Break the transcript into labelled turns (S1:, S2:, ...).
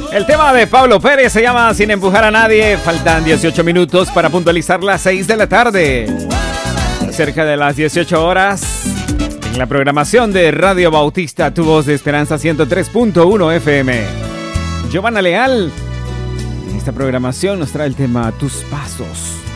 S1: El tema de Pablo Pérez se llama Sin empujar a nadie. Faltan 18 minutos para puntualizar las 6 de la tarde. Cerca de las 18 horas, en la programación de Radio Bautista, Tu Voz de Esperanza 103.1 FM. Giovanna Leal, en esta programación nos trae el tema Tus Pasos.